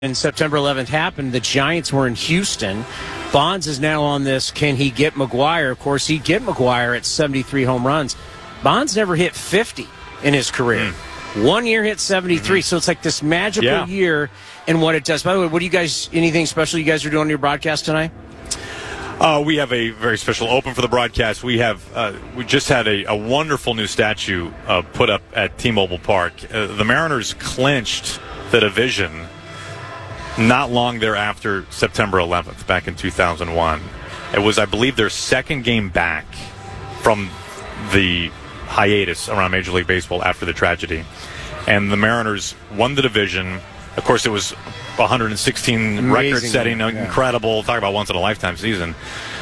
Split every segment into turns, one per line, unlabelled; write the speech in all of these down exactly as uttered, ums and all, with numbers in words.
And September eleventh happened, the Giants were in Houston. Bonds is now on this, can he get McGwire? Of course, he'd get McGwire at seventy-three home runs. Bonds never hit fifty in his career. Mm. One year hit seventy-three, mm-hmm. so it's like this magical
yeah.
year and what it does. By the way, what do you guys, anything special you guys are doing on your broadcast tonight?
Uh, we have a very special open for the broadcast. We have uh, we just had a, a wonderful new statue uh, put up at T-Mobile Park. Uh, the Mariners clinched the division not long thereafter, September eleventh, back in two thousand one. It was, I believe, their second game back from the hiatus around Major League Baseball after the tragedy. And the Mariners won the division. Of course, it was one hundred sixteen record-setting, yeah. incredible, talk about once-in-a-lifetime season.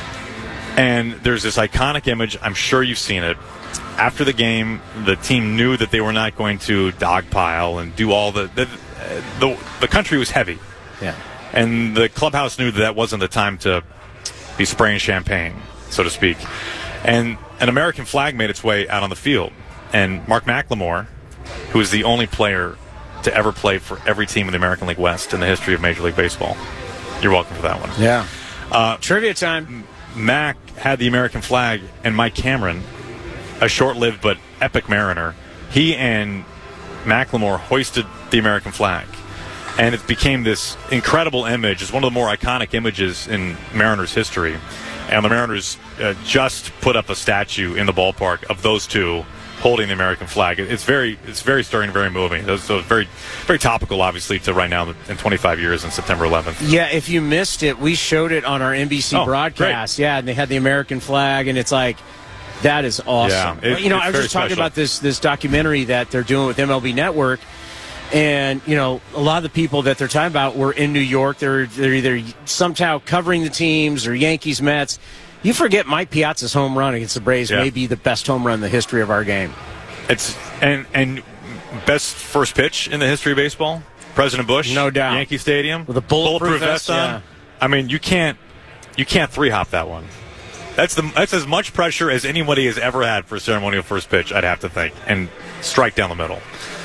And there's this iconic image. I'm sure you've seen it. After the game, the team knew that they were not going to dogpile and do all the the, the, the country was heavy.
Yeah.
And the clubhouse knew that that wasn't the time to be spraying champagne, so to speak. And an American flag made its way out on the field. And Mark McLemore, who is the only player to ever play for every team in the American League West in the history of Major League Baseball. You're welcome for that one.
Yeah.
Uh,
Trivia time.
Mac had the American flag, and Mike Cameron, a short-lived but epic Mariner, he and McLemore hoisted the American flag. And it became this incredible image. It's one of the more iconic images in Mariners history. And the Mariners uh, just put up a statue in the ballpark of those two holding the American flag. It's very, it's very stirring, very moving. So it's very, very topical, obviously, to right now in twenty-five years on September eleventh.
Yeah, if you missed it, we showed it on our N B C
oh,
broadcast.
Great.
Yeah, and they had the American flag, and it's like, that is awesome.
Yeah, it,
you know, I was
very
just talking
special.
about this this documentary that they're doing with M L B Network. And, you know, a lot of the people that they're talking about were in New York. They're, they're either somehow covering the teams or Yankees, Mets. You forget Mike Piazza's home run against the Braves
yeah.
may be the best home run in the history of our game.
It's and and best first pitch in the history of baseball. President Bush,
no doubt,
Yankee Stadium
with a bulletproof, bulletproof vest on.
Yeah. I mean, you can't you can't three hop that one. That's the that's as much pressure as anybody has ever had for a ceremonial first pitch, I'd have to think, and strike down the middle.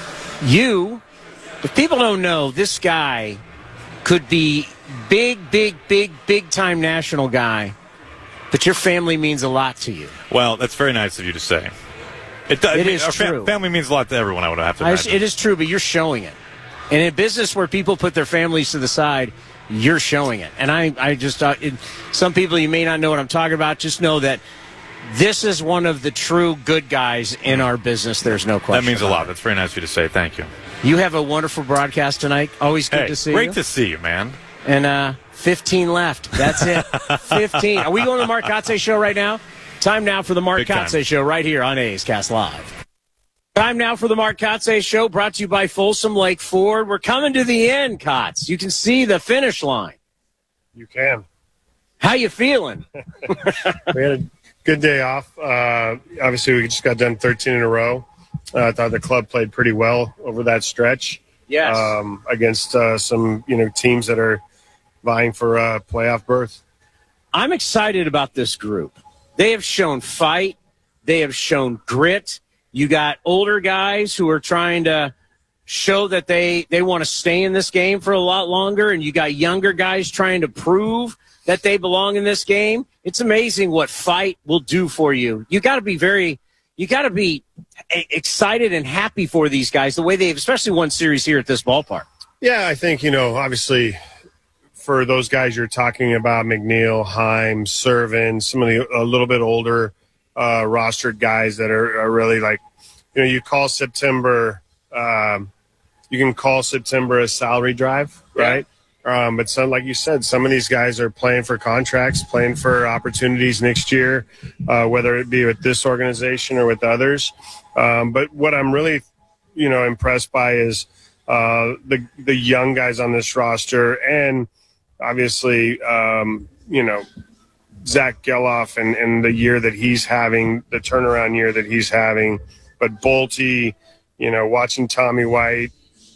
You. If people don't know, this guy could be big, big, big, big-time national guy, but your family means a lot to you.
Well, that's very nice of you to say. It, does,
it is
our
true.
Fa- family means a lot to everyone, I would have to imagine.
I, it is true, but you're showing it. And in a business where people put their families to the side, you're showing it. And I, I just, uh, it, some people, you may not know what I'm talking about, just know that this is one of the true good guys in our business. There's no question.
That means a lot. That's very nice of you to say. Thank you.
You have a wonderful broadcast tonight. Always good
hey,
to see
great
you.
Great to see you, man.
And uh, fifteen left. That's it. fifteen. Are we going to the Mark Kotsay Show right now? Time now for the Mark Kotsay Show right here on A's Cast Live. Time now for the Mark Kotsay Show, brought to you by Folsom Lake Ford. We're coming to the end, Kotz. You can see the finish line.
You can.
How you feeling?
We had a good day off. Uh, obviously, we just got done thirteen in a row. Uh, I thought the club played pretty well over that stretch.
Yes.
Um, against uh, some, you know, teams that are vying for a playoff berth.
I'm excited about this group. They have shown fight. They have shown grit. You got older guys who are trying to show that they, they want to stay in this game for a lot longer, and you got younger guys trying to prove that they belong in this game. It's amazing what fight will do for you. You got to be very You got to be excited and happy for these guys, the way they've especially won series here at this ballpark.
Yeah, I think, you know, obviously for those guys you're talking about, McNeil, Heim, Servin, some of the a little bit older uh, rostered guys that are, are really like, you know, you call September, um, you can call September a salary drive, right? Yeah. Um, but some, like you said, some of these guys are playing for contracts, playing for opportunities next year, uh, whether it be with this organization or with others. Um, but what I'm really, you know, impressed by is uh, the the young guys on this roster, and obviously, um, you know, Zach Geloff and, and the year that he's having, the turnaround year that he's having. But Bolte, you know, watching Tommy White.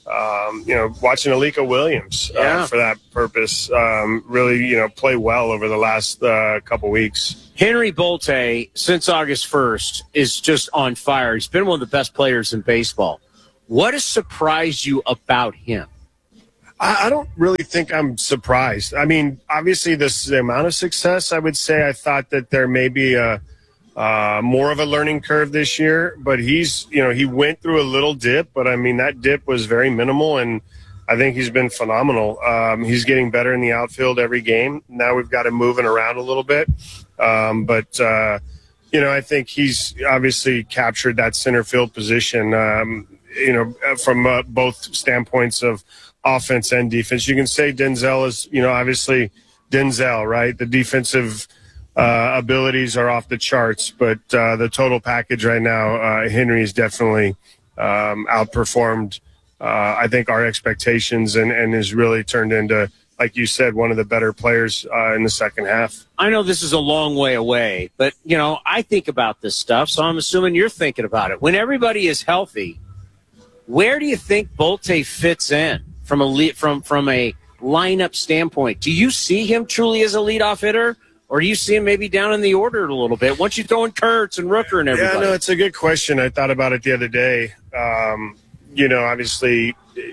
Um, you know, watching Alika Williams uh,
yeah.
for that purpose, um, really, you know, play well over the last uh, couple weeks.
Henry Bolte, since August first, is just on fire. He's been one of the best players in baseball. What has surprised you about him?
I, I don't really think I'm surprised. I mean, obviously, this the amount of success. I would say I thought that there may be a uh, more of a learning curve this year, but he's you know he went through a little dip, but I mean that dip was very minimal, and I think he's been phenomenal. Um, he's getting better in the outfield every game. Now we've got him moving around a little bit, um, but. Uh, You know, I think he's obviously captured that center field position, um, you know, from uh, both standpoints of offense and defense. You can say Denzel is, you know, obviously Denzel, right? The defensive uh, abilities are off the charts, but uh, the total package right now, uh, Henry has definitely um, outperformed, uh, I think, our expectations and, and has really turned into, like you said, one of the better players uh, in the second half.
I know this is a long way away, but, you know, I think about this stuff, so I'm assuming you're thinking about it. When everybody is healthy, where do you think Bolte fits in from a lead, from from a lineup standpoint? Do you see him truly as a leadoff hitter, or do you see him maybe down in the order a little bit once you throw in Kurtz and Rooker and everybody?
Yeah, no, it's a good question. I thought about it the other day. Um, you know, obviously,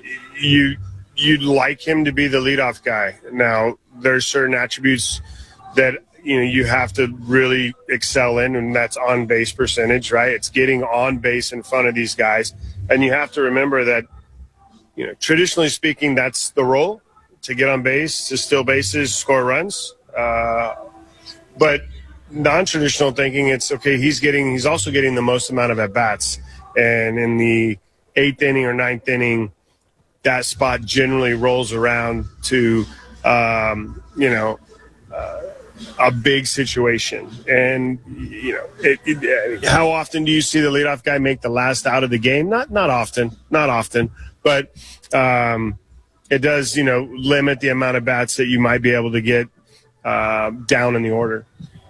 you – you'd like him to be the leadoff guy. Now, there's certain attributes that, you know, you have to really excel in, and that's on-base percentage, right? It's getting on base in front of these guys. And you have to remember that, you know, traditionally speaking, that's the role, to get on base, to steal bases, score runs. Uh, but non-traditional thinking, it's, okay, he's getting, he's also getting the most amount of at-bats. And in the eighth inning or ninth inning, that spot generally rolls around to, um, you know, uh, a big situation. And, you know, it, it, how often do you see the leadoff guy make the last out of the game? Not not often, not often. But um, it does, you know, limit the amount of bats that you might be able to get uh, down in the order.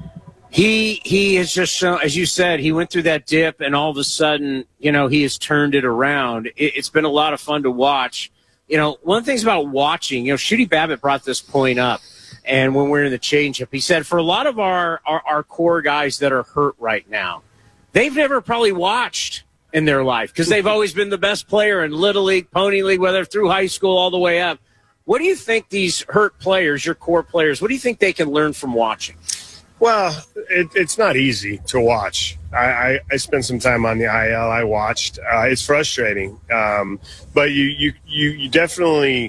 He he has just shown, as you said, he went through that dip, and all of a sudden, you know, he has turned it around. It, it's been a lot of fun to watch. You know, one of the things about watching, you know, Shooty Babbitt brought this point up, and when we're in the changeup, he said for a lot of our, our, our core guys that are hurt right now, they've never probably watched in their life because they've always been the best player in Little League, Pony League, whether through high school all the way up. What do you think these hurt players, your core players, what do you think they can learn from watching?
Well, it, it's not easy to watch. I, I, I spent some time on the I L. I watched. Uh, it's frustrating, um, but you you you, you definitely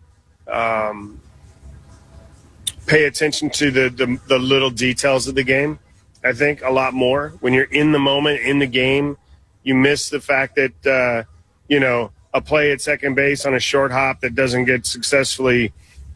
um, pay attention to the, the the little details of the game. I think a lot more when you're in the moment, in the game. You miss the fact that uh, you know a play at second base on a short hop that doesn't get successfully.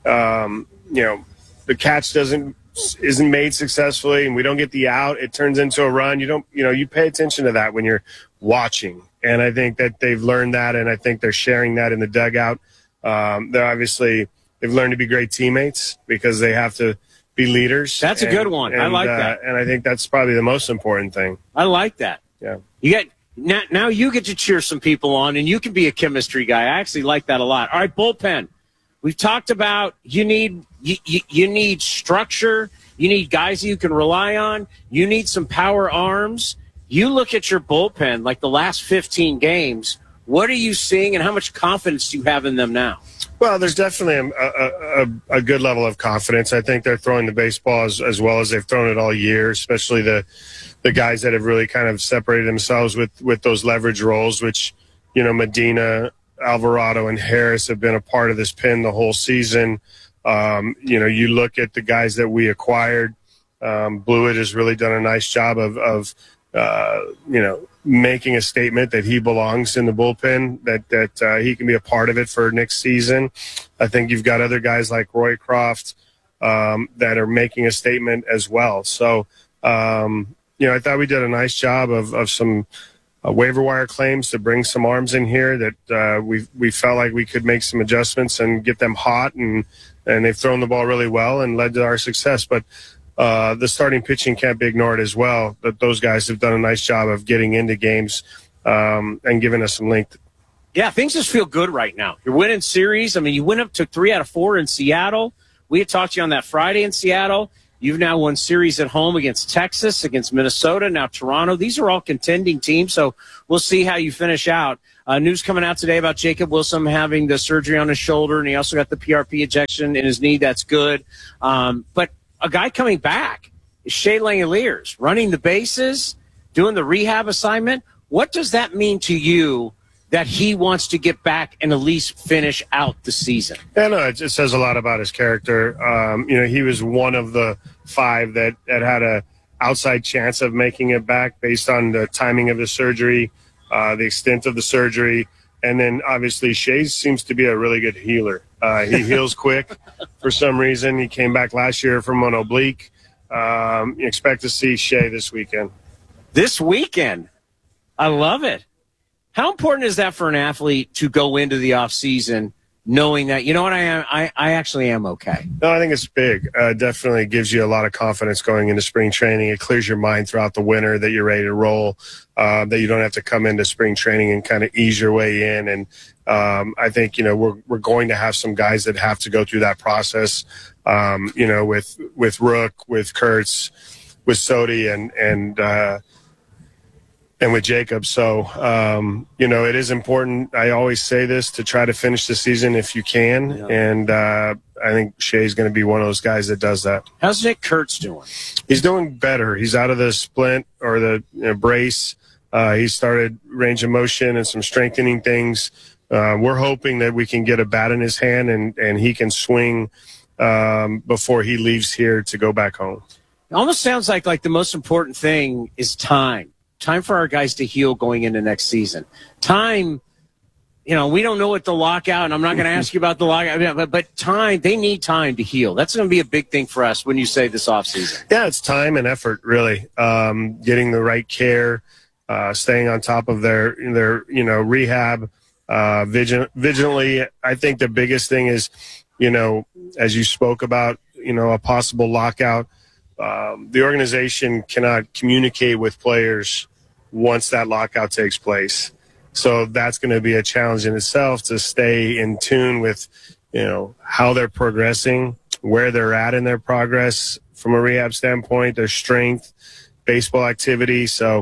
Um, you know, the catch doesn't. isn't made successfully and we don't get the out, it turns into a run. You don't, you know, you pay attention to that when you're watching. And I think that they've learned that, and I think they're sharing that in the dugout. Um, they're obviously, they've learned to be great teammates because they have to be leaders.
That's
and,
a good one.
And,
I like
uh,
that.
And I think that's probably the most important thing.
I like that.
Yeah.
You get now, now you get to cheer some people on, and you can be a chemistry guy. I actually like that a lot. All right, bullpen. We've talked about you need you, you, you need structure. You need guys you can rely on. You need some power arms. You look at your bullpen, like the last fifteen games. What are you seeing, and how much confidence do you have in them now?
Well, there's definitely a, a, a good level of confidence. I think they're throwing the baseball as, as well as they've thrown it all year, especially the the guys that have really kind of separated themselves with, with those leverage roles, which, you know, Medina, Alvarado, and Harris have been a part of this pen the whole season. Um, you know, you look at the guys that we acquired. Um, Blewett has really done a nice job of, of uh, you know, making a statement that he belongs in the bullpen, that that uh, he can be a part of it for next season. I think you've got other guys like Roycroft um, that are making a statement as well. So, um, you know, I thought we did a nice job of, of some uh, waiver wire claims to bring some arms in here that uh, we we felt like we could make some adjustments and get them hot, and and they've thrown the ball really well and led to our success. But uh, the starting pitching can't be ignored as well. That those guys have done a nice job of getting into games um, and giving us some length.
Yeah, things just feel good right now. You're winning series. I mean, you went up to three out of four in Seattle. We had talked to you on that Friday in Seattle. You've now won series at home against Texas, against Minnesota, now Toronto. These are all contending teams, so we'll see how you finish out. Uh, news coming out today about Jacob Wilson having the surgery on his shoulder, and he also got the P R P ejection in his knee. That's good. Um, but a guy coming back is Shea Langeliers, running the bases, doing the rehab assignment. What does that mean to you that he wants to get back and at least finish out the season?
Yeah, no, it just says a lot about his character. Um, you know, he was one of the five that, that had a outside chance of making it back based on the timing of the surgery, uh, the extent of the surgery. And then obviously Shea seems to be a really good healer. Uh, he heals quick for some reason. He came back last year from an oblique. Um, you expect to see Shea this weekend.
This weekend? I love it. How important is that for an athlete to go into the off season knowing that, you know what, I am, I, I actually am okay?
No, I think it's big. Uh, definitely gives you a lot of confidence going into spring training. It clears your mind throughout the winter that you're ready to roll, uh, that you don't have to come into spring training and kind of ease your way in. And um, I think, you know, we're we're going to have some guys that have to go through that process, um, you know, with, with Rook, with Kurtz, with Sodi, and, and, uh, and with Jacob. So, um, you know, it is important. I always say this, to try to finish the season if you can. Yeah. And uh, I think Shea's going to be one of those guys that does that.
How's Nick Kurtz doing?
He's doing better. He's out of the splint or the you know, brace. Uh, he started range of motion and some strengthening things. Uh, we're hoping that we can get a bat in his hand and, and he can swing um, before he leaves here to go back home.
It almost sounds like like the most important thing is time. Time for our guys to heal going into next season. Time, you know, we don't know what the lockout, and I'm not going to ask you about the lockout, but, but time, they need time to heal. That's going to be a big thing for us when you say this offseason.
Yeah, it's time and effort, really. Um, getting the right care, uh, staying on top of their, their you know, rehab, uh, vigilant, vigilantly. I think the biggest thing is, you know, as you spoke about, you know, a possible lockout. Um, the organization cannot communicate with players once that lockout takes place. So that's going to be a challenge in itself to stay in tune with, you know, how they're progressing, where they're at in their progress from a rehab standpoint, their strength, baseball activity. So,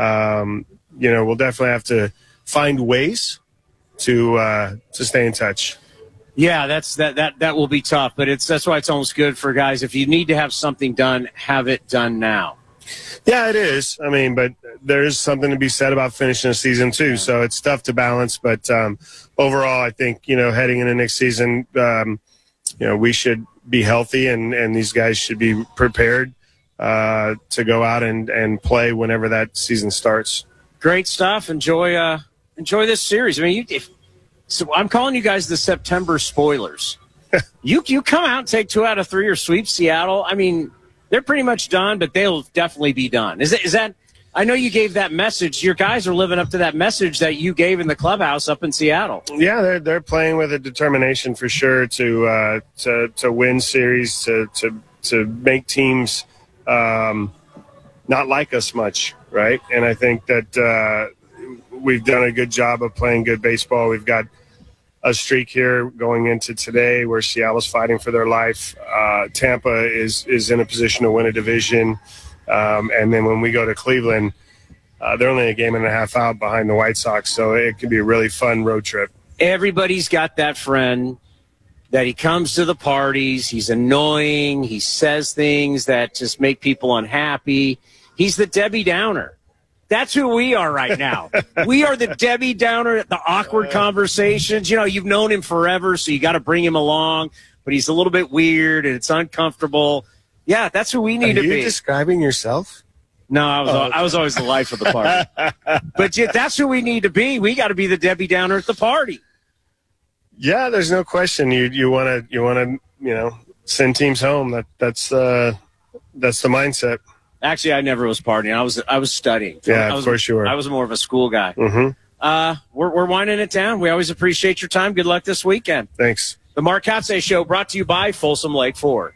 um, you know, we'll definitely have to find ways to uh, to stay in touch.
Yeah, that's that that that will be tough, but it's that's why it's almost good for guys. If you need to have something done, have it done now.
Yeah, it is. I mean, but there is something to be said about finishing a season too. So it's tough to balance. But um, overall, I think, you know, heading into next season, um, you know, we should be healthy and, and these guys should be prepared uh, to go out and, and play whenever that season starts.
Great stuff. Enjoy uh, enjoy this series. I mean, you, if, so I'm calling you guys the September spoilers. you you come out and take two out of three or sweep Seattle. I mean, they're pretty much done, but they'll definitely be done. Is that, is that? I know you gave that message. Your guys are living up to that message that you gave in the clubhouse up in Seattle.
Yeah, they're they're playing with a determination for sure to uh, to to win series, to to to make teams um, not like us much, right? And I think that uh, we've done a good job of playing good baseball. We've got a streak here going into today where Seattle's fighting for their life. Uh, Tampa is is in a position to win a division. Um, and then when we go to Cleveland, uh, they're only a game and a half out behind the White Sox. So it could be a really fun road trip.
Everybody's got that friend that he comes to the parties. He's annoying. He says things that just make people unhappy. He's the Debbie Downer. That's who we are right now. We are the Debbie Downer, the awkward conversations. You know, you've known him forever, so you got to bring him along. But he's a little bit weird, and it's uncomfortable. Yeah, that's who we need
are
to
you
be.
Describing yourself?
No, I was
oh, okay.
I was always the life of the party. But yeah, that's who we need to be. We got to be the Debbie Downer at the party.
Yeah, there's no question. You you want to you want to you know send teams home. That that's uh, that's the mindset.
Actually, I never was partying. I was I was studying.
Yeah,
I was,
of course you were.
I was more of a school guy.
Mm-hmm.
Uh, we're we're winding it down. We always appreciate your time. Good luck this weekend.
Thanks.
The Mark Kotsay Show brought to you by Folsom Lake Ford.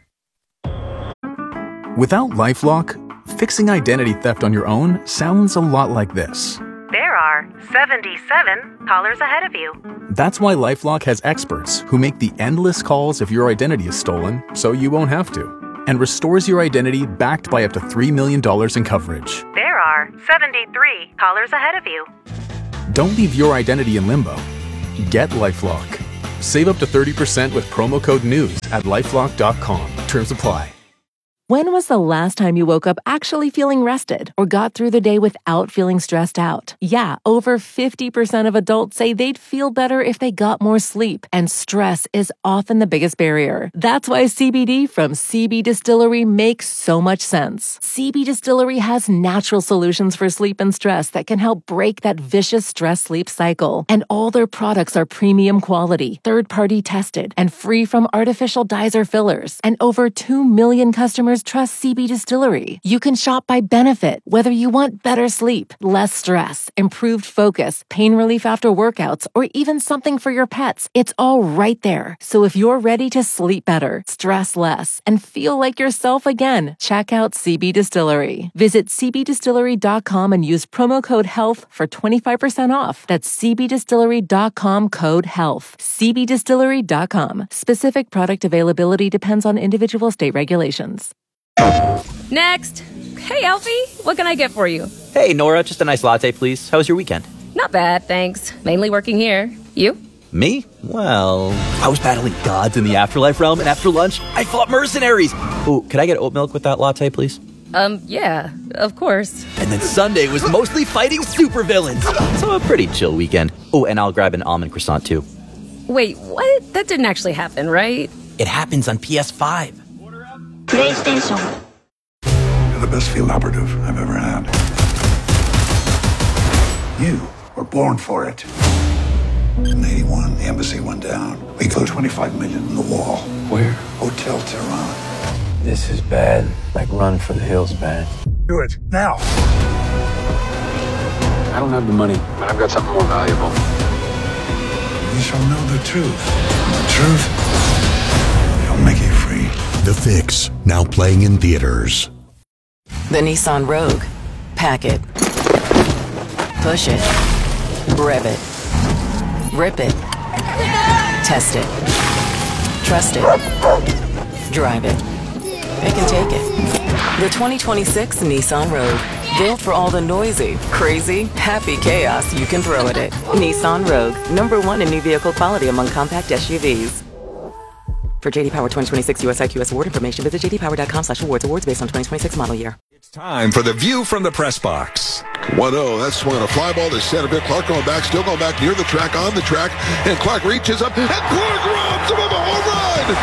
Without LifeLock, fixing identity theft on your own sounds a lot like this.
There are seventy-seven callers ahead of you.
That's why LifeLock has experts who make the endless calls if your identity is stolen so you won't have to, and restores your identity backed by up to three million dollars in coverage.
There are seventy-three callers ahead of you.
Don't leave your identity in limbo. Get LifeLock. Save up to thirty percent with promo code NEWS at lifelock dot com. Terms apply.
When was the last time you woke up actually feeling rested or got through the day without feeling stressed out? Yeah, over fifty percent of adults say they'd feel better if they got more sleep, and stress is often the biggest barrier. That's why C B D from C B Distillery makes so much sense. C B Distillery has natural solutions for sleep and stress that can help break that vicious stress-sleep cycle. And all their products are premium quality, third-party tested, and free from artificial dyes or fillers. And over two million customers trust C B Distillery. You can shop by benefit, whether you want better sleep, less stress, improved focus, pain relief after workouts, or even something for your pets. It's all right there. So if you're ready to sleep better, stress less, and feel like yourself again, check out C B Distillery. Visit c b distillery dot com and use promo code HEALTH for twenty-five percent off. That's c b distillery dot com code HEALTH. c b distillery dot com. Specific product availability depends on individual state regulations.
Next. Hey, Alfie, what can I get for you?
Hey, Nora, just a nice latte, please. How was your weekend?
Not bad, thanks. Mainly working here. You?
Me? Well, I was battling gods in the afterlife realm, and after lunch, I fought mercenaries. Ooh, could I get oat milk with that latte, please?
Um, yeah, of course.
And then Sunday was mostly fighting supervillains. So a pretty chill weekend. Oh, and I'll grab an almond croissant, too.
Wait, what? That didn't actually happen, right?
It happens on P S five.
PlayStation.
You're the best field operative I've ever had. You were born for it. In eighty-one, the embassy went down. We threw twenty-five million in the wall.
Where?
Hotel Tehran.
This is bad. Like Run for the Hills bad.
Do it, now.
I don't have the money, but I've got something more valuable.
You shall know the truth. And the truth shall make you free.
The Fix, now playing in theaters.
The Nissan Rogue. Pack it. Push it. Rev it. Rip it. Test it. Trust it. Drive it. Pick and take it. The twenty twenty-six Nissan Rogue. Built for all the noisy, crazy, happy chaos you can throw at it. Nissan Rogue. Number one in new vehicle quality among compact S U Vs. For J D Power twenty twenty-six U S I Q S award information, visit j d power dot com slash awards. Awards based on twenty twenty-six model year.
It's time for the View from the Press Box.
one oh, that's swung on a fly ball to center field. Clark going back, still going back near the track, on the track, and Clark reaches up, and Clark robs him of a home run!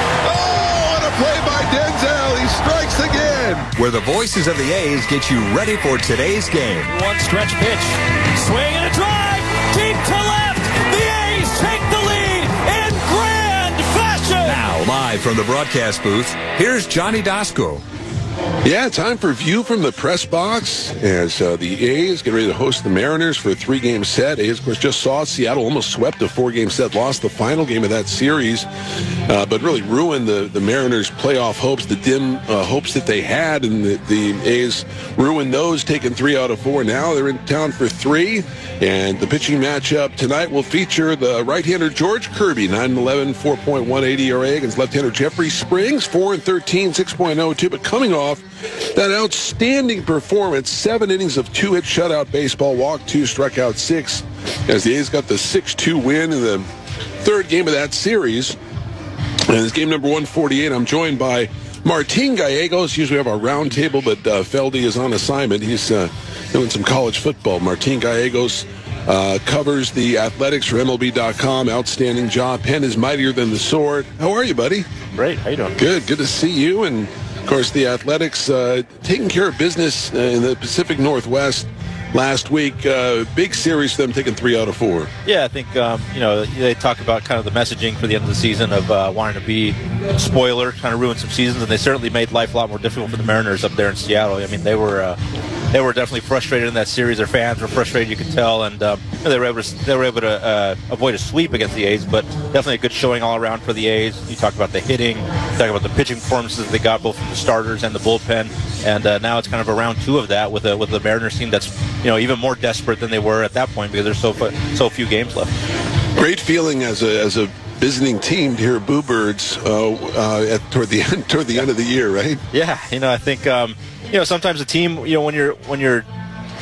Oh, what a play by Denzel! He strikes again!
Where the voices of the A's get you ready for today's game.
One stretch pitch, swing and a drive, deep to left! The A's take the lead in grand fashion!
Now, live from the broadcast booth, here's Johnny Dasco.
Yeah, time for View from the Press Box as uh, the A's get ready to host the Mariners for a three-game set. A's, of course, just saw Seattle almost swept a four-game set, lost the final game of that series, uh, but really ruined the, the Mariners' playoff hopes, the dim uh, hopes that they had, and the, the A's ruined those, taking three out of four. Now they're in town for three, and the pitching matchup tonight will feature the right-hander George Kirby, nine and eleven, four point one eight E R A, against left-hander Jeffrey Springs, four and thirteen, six point oh two, but coming off that outstanding performance, seven innings of two-hit shutout baseball, walked two, struck out six, as the A's got the six two win in the third game of that series. And it's game number one forty-eight. I'm joined by Martin Gallegos. Usually we have our round table, but uh, Feldy is on assignment. He's uh, doing some college football. Martin Gallegos uh, covers the athletics for M L B dot com. Outstanding job. Pen is mightier than the sword. How are you, buddy?
Great. How you doing?
Good. Good to see you. And of course, the Athletics uh, taking care of business uh, in the Pacific Northwest last week. Uh, big series for them, taking three out of four.
Yeah, I think, um, you know, they talk about kind of the messaging for the end of the season of uh, wanting to be a spoiler, kind of ruin some seasons, and they certainly made life a lot more difficult for the Mariners up there in Seattle. I mean, they were uh, they were definitely frustrated in that series. Their fans were frustrated, you could tell, and um, they were able to, they were able to uh, avoid a sweep against the A's, but definitely a good showing all around for the A's. You talk about the hitting, you talk about the pitching performances they got both from the starters and the bullpen, and uh, now it's kind of a round two of that with a, with the Mariners team that's, you know, even more desperate than they were at that point because there's so so few games left.
Great feeling as a as a visiting team to hear Boo Birds uh, uh, at, toward the end toward the end of the year, right?
Yeah, you know, I think um, you know sometimes a team, you know, when you're when you're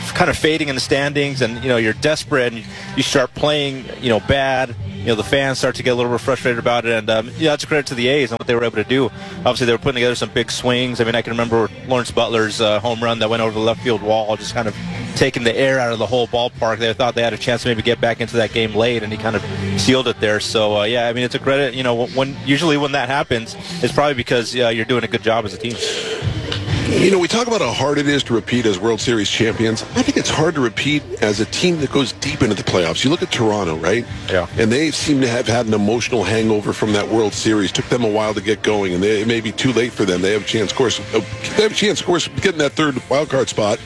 kind of fading in the standings, and you know you're desperate, and you start playing, you know, bad. You know, the fans start to get a little bit frustrated about it, and um, yeah, that's a credit to the A's and what they were able to do. Obviously, they were putting together some big swings. I mean, I can remember Lawrence Butler's uh, home run that went over the left field wall, just kind of taking the air out of the whole ballpark. They thought they had a chance to maybe get back into that game late, and he kind of sealed it there. So, uh, yeah, I mean, it's a credit. You know, when usually when that happens, it's probably because uh, you're doing a good job as a team.
You know, we talk about how hard it is to repeat as World Series champions. I think it's hard to repeat as a team that goes deep into the playoffs. You look at Toronto, right?
Yeah.
And they seem to have had an emotional hangover from that World Series. Took them a while to get going, and they, it may be too late for them. They have a chance, of course, they have a chance, of course, of getting that third wild card spot.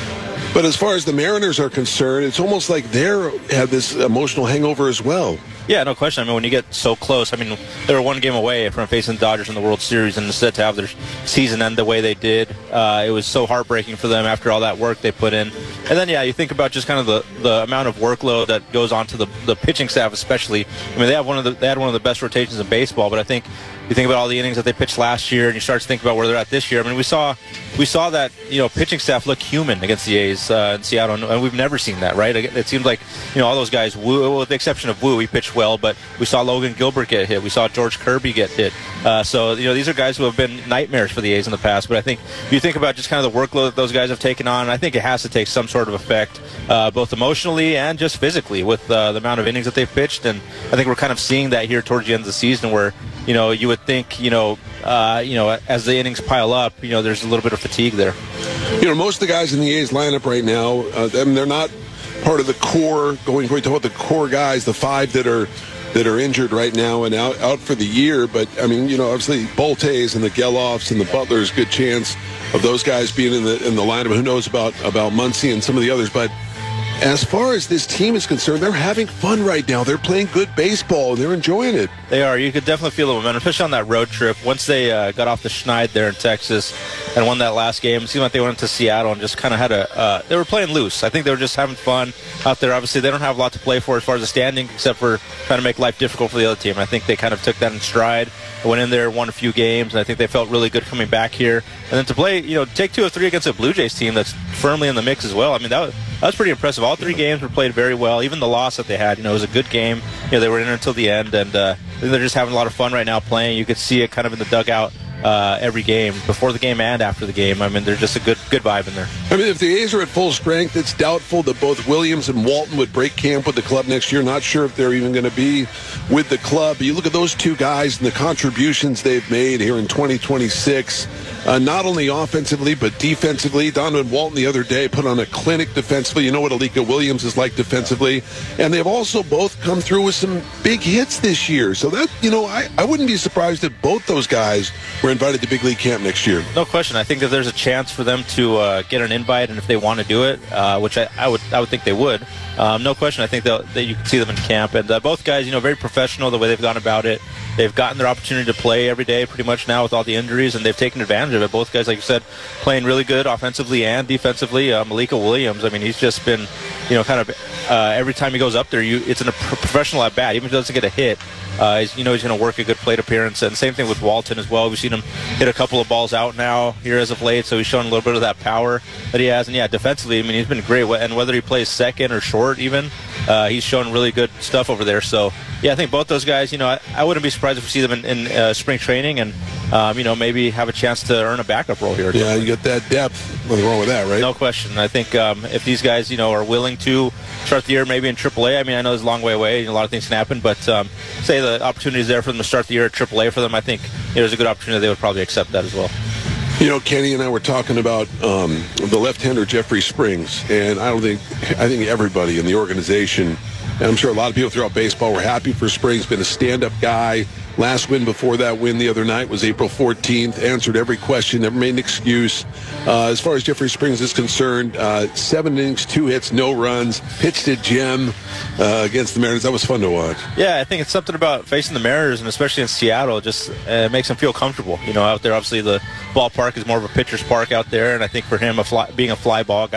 But as far as the Mariners are concerned, it's almost like they have this emotional hangover as well.
Yeah, no question. I mean, when you get so close, I mean, they were one game away from facing the Dodgers in the World Series, and instead to have their season end the way they did, uh, it was so heartbreaking for them after all that work they put in. And then, yeah, you think about just kind of the, the amount of workload that goes on to the, the pitching staff, especially. I mean, they have one of the they had one of the best rotations in baseball, but I think you think about all the innings that they pitched last year, and you start to think about where they're at this year. I mean, we saw we saw that, you know, pitching staff look human against the A's uh, in Seattle, and we've never seen that, right? It seemed like, you know, all those guys, Wu, with the exception of Wu, he pitched well, but we saw Logan Gilbert get hit. We saw George Kirby get hit. Uh, so, you know, these are guys who have been nightmares for the A's in the past, but I think if you think about just kind of the workload that those guys have taken on, I think it has to take some sort of effect, uh, both emotionally and just physically with uh, the amount of innings that they've pitched, and I think we're kind of seeing that here towards the end of the season where, you know, you would think, you know, uh, you know, as the innings pile up, you know, there's a little bit of fatigue there.
You know, most of the guys in the A's lineup right now, uh, I mean, they're not part of the core. Going, going to talk about the core guys, the five that are that are injured right now and out out for the year. But I mean, you know, obviously Boltes and the Geloffs and the Butlers, good chance of those guys being in the in the lineup. Who knows about about Muncy and some of the others, but. As far as this team is concerned, they're having fun right now. They're playing good baseball, and they're enjoying it.
They are. You could definitely feel the momentum, especially on that road trip. Once they uh, got off the Schneid there in Texas and won that last game, it seemed like they went to Seattle and just kind of had a uh, – they were playing loose. I think they were just having fun out there. Obviously, they don't have a lot to play for as far as the standing, except for trying to make life difficult for the other team. And I think they kind of took that in stride. They went in there, won a few games, and I think they felt really good coming back here. And then to play, you know, take two or three against a Blue Jays team that's firmly in the mix as well. I mean, that was, that was pretty impressive. All three games were played very well. Even the loss that they had, you know, it was a good game. You know, they were in until the end, and uh, I think they're just having a lot of fun right now playing. You could see it kind of in the dugout uh, every game, before the game and after the game. I mean, there's just a good good vibe in there.
I mean, if the A's are at full strength, it's doubtful that both Williams and Walton would break camp with the club next year. Not sure if they're even going to be with the club. But you look at those two guys and the contributions they've made here in twenty twenty-six, uh, not only offensively but defensively. Donovan Walton the other day put on a clinic defensively. You know what Alika Williams is like defensively. And they've also both come through with some big hits this year. So that, you know, I, I wouldn't be surprised if both those guys were invited to big league camp next year.
No question. I think that there's a chance for them to uh, get an invite, and if they want to do it, uh, which I, I would I would think they would. Um, no question. I think that you can see them in camp, and uh, both guys, you know, very professional the way they've gone about it. They've gotten their opportunity to play every day pretty much now with all the injuries, and they've taken advantage of it. Both guys, like you said, playing really good offensively and defensively. Uh, Malika Williams, I mean, he's just been, you know, kind of uh, every time he goes up there, you it's a professional at bat. Even if he doesn't get a hit, uh, he's, you know, he's going to work a good plate appearance. And same thing with Walton as well. We've seen him hit a couple of balls out now here as of late, so he's shown a little bit of that power that he has. And yeah, defensively, I mean, he's been great. And whether he plays second or short, even, uh, he's shown really good stuff over there. So yeah, I think both those guys, you know, I, I wouldn't be surprised if we see them in, in uh, spring training and, um, you know, maybe have a chance to earn a backup role here.
Yeah, you get that depth. Nothing wrong with that, right?
No question. I think um, if these guys, you know, are willing to start the year maybe in triple A, I mean, I know it's a long way away and a lot of things can happen, but um, say the opportunity is there for them to start the year at triple A for them, I think you know, there's a good opportunity they would probably accept that as well.
You know, Kenny and I were talking about um, the left-hander Jeffrey Springs, and I don't think I think everybody in the organization, and I'm sure a lot of people throughout baseball were happy for Springs. Been a stand-up guy. Last win before that win the other night was April fourteenth. Answered every question, never made an excuse. Uh, as far as Jeffrey Springs is concerned, uh, seven innings, two hits, no runs. Pitched at Gem uh, against the Mariners. That was fun to watch.
Yeah, I think it's something about facing the Mariners, and especially in Seattle, just uh, makes him feel comfortable. You know, out there, obviously the ballpark is more of a pitcher's park out there, and I think for him, a fly, being a fly ball guy,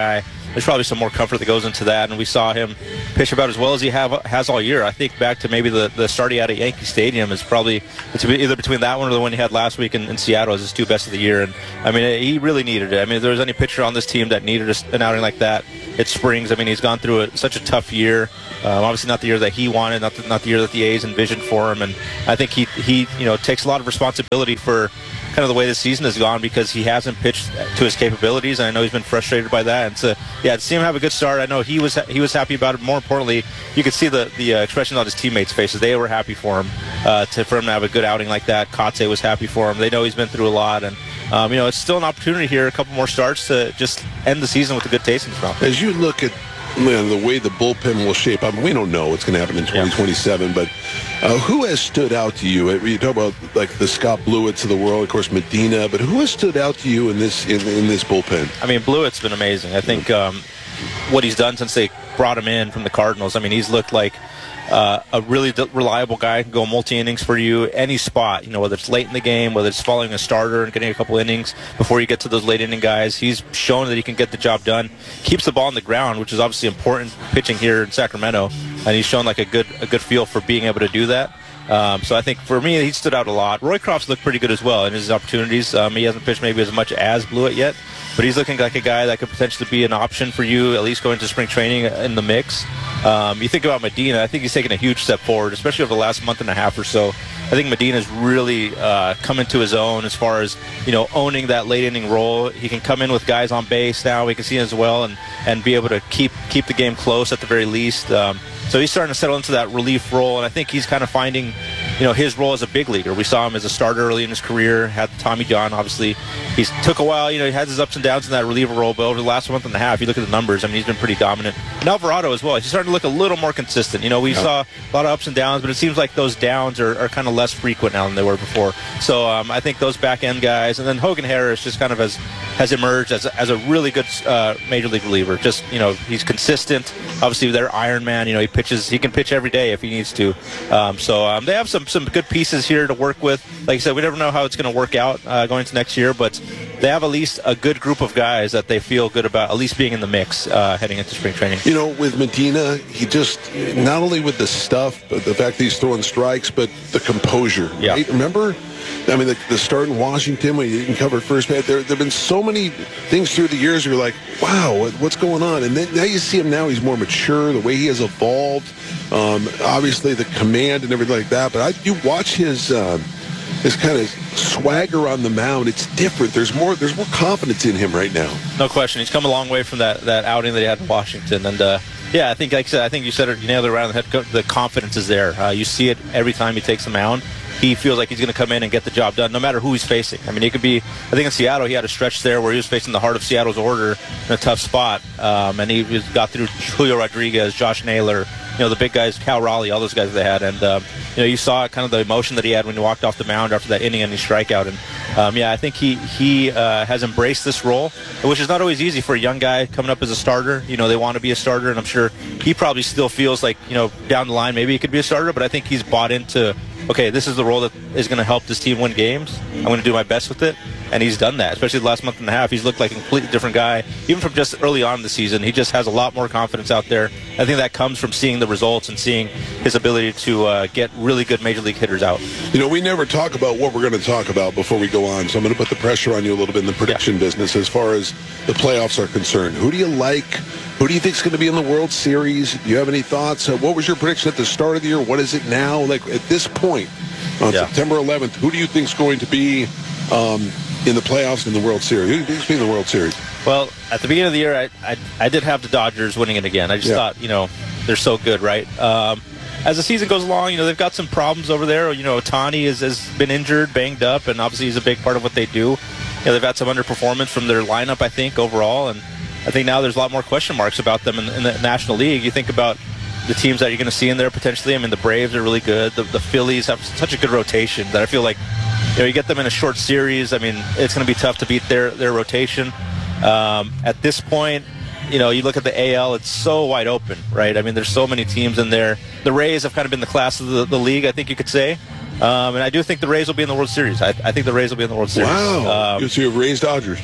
there's probably some more comfort that goes into that. And we saw him pitch about as well as he have, has all year. I think back to maybe the, the start he had at Yankee Stadium is probably it's either between that one or the one he had last week in, in Seattle as his two best of the year. And I mean, he really needed it. I mean, if there was any pitcher on this team that needed an outing like that, it's Springs. I mean, he's gone through a, such a tough year. Um, obviously, not the year that he wanted, not the, not the year that the A's envisioned for him. And I think he he you know takes a lot of responsibility for kind of the way the season has gone because he hasn't pitched to his capabilities, and I know he's been frustrated by that. And so, yeah, to see him have a good start, I know he was he was happy about it. More importantly, you could see the the uh, expression on his teammates' faces. They were happy for him uh, to for him to have a good outing like that. Kotze was happy for him. They know he's been through a lot, and um, you know it's still an opportunity here. A couple more starts to just end the season with a good taste in his mouth.
As you look at man, the way the bullpen will shape up, we don't know what's going to happen in twenty twenty-seven, yeah. but uh, who has stood out to you? You talk about like the Scott Blewitts of the world, of course, Medina, but who has stood out to you in this in, in this bullpen?
I mean, Blewett's been amazing. I think um, what he's done since they brought him in from the Cardinals, I mean, he's looked like Uh, a really de- reliable guy, can go multi-innings for you any spot, you know, whether it's late in the game, whether it's following a starter and getting a couple innings before you get to those late inning guys. He's shown that he can get the job done. Keeps the ball on the ground, which is obviously important pitching here in Sacramento, and he's shown like a good a good feel for being able to do that. Um, so I think for me, he stood out a lot. Roycroft's looked pretty good as well in his opportunities. Um, he hasn't pitched maybe as much as Blewett yet, but he's looking like a guy that could potentially be an option for you, at least going to spring training in the mix. Um, you think about Medina, I think he's taken a huge step forward, especially over the last month and a half or so. I think Medina's really uh, come into his own as far as, you know, owning that late inning role. He can come in with guys on base now, we can see him as well, and, and be able to keep keep the game close at the very least. Um, so he's starting to settle into that relief role, and I think he's kind of finding, you know, his role as a big leaguer. We saw him as a starter early in his career, had Tommy John, obviously. He's took a while, you know, he has his ups and downs in that reliever role, but over the last month and a half, you look at the numbers, I mean, he's been pretty dominant. And Alvarado as well, he's starting to look a little more consistent. You know, we yeah. saw a lot of ups and downs, but it seems like those downs are, are kind of less frequent now than they were before. So um, I think those back-end guys, and then Hogan Harris just kind of has, has emerged as a, as a really good uh, major league reliever. Just, you know, he's consistent. Obviously, they're Iron Man. You know, he pitches, he can pitch every day if he needs to. Um, so um, they have some, some good pieces here to work with. Like I said, we never know how it's going to work out uh, going into next year, but they have at least a good group of guys that they feel good about at least being in the mix uh, heading into spring training.
You know, with Medina, he just, not only with the stuff, but the fact that he's throwing strikes, but the composure.
Yeah.
Right? Remember? I mean, the, the start in Washington when he didn't cover first base, there there have been so many things through the years where you're like, wow, what, what's going on? And then now you see him now, he's more mature, the way he has evolved, um, obviously the command and everything like that. But I, you watch his uh, his kind of swagger on the mound, it's different. There's more there's more confidence in him right now.
No question. He's come a long way from that, that outing that he had in Washington. And, uh, yeah, I think, like I said, I think you said it, you nailed it around the head. The confidence is there. Uh, you see it every time he takes the mound. He feels like he's going to come in and get the job done, no matter who he's facing. I mean, he could be, I think in Seattle, he had a stretch there where he was facing the heart of Seattle's order in a tough spot. Um, and he was, got through Julio Rodriguez, Josh Naylor, you know, the big guys, Cal Raleigh, all those guys they had. And, um, you know, you saw kind of the emotion that he had when he walked off the mound after that inning and his strikeout. And, um, yeah, I think he, he uh, has embraced this role, which is not always easy for a young guy coming up as a starter. You know, they want to be a starter, and I'm sure he probably still feels like, you know, down the line, maybe he could be a starter, but I think he's bought into, okay, this is the role that is going to help this team win games. I'm going to do my best with it. And he's done that, especially the last month and a half. He's looked like a completely different guy. Even from just early on in the season, he just has a lot more confidence out there. I think that comes from seeing the results and seeing his ability to uh, get really good major league hitters out.
You know, we never talk about what we're going to talk about before we go on, so I'm going to put the pressure on you a little bit in the prediction yeah. business as far as the playoffs are concerned. Who do you like? Who do you think is going to be in the World Series? Do you have any thoughts? Uh, what was your prediction at the start of the year? What is it now? Like, at this point, on yeah. September eleventh, who do you think is going to be um, in the playoffs in the World Series? Who do you think is going to be in the World Series?
Well, at the beginning of the year, I I, I did have the Dodgers winning it again. I just yeah. thought, you know, they're so good, right? Um, as the season goes along, you know, they've got some problems over there. You know, Ohtani is, has been injured, banged up, and obviously he's a big part of what they do. You know, they've had some underperformance from their lineup, I think, overall, and I think now there's a lot more question marks about them in, in the National League. You think about the teams that you're going to see in there potentially. I mean, the Braves are really good. The, the Phillies have such a good rotation that I feel like, you know, you get them in a short series. I mean, it's going to be tough to beat their, their rotation. Um, at this point, you know, you look at the A L, it's so wide open, right? I mean, there's so many teams in there. The Rays have kind of been the class of the, the league, I think you could say. Um, and I do think the Rays will be in the World Series. I, I think the Rays will be in the World Series.
Wow.
Um,
so you have Rays Dodgers.